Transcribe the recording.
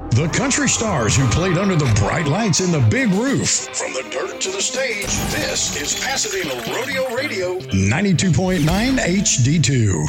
The country stars who played under the bright lights and the big roof. From the dirt to the stage, this is Pasadena Rodeo Radio 92.9 HD2.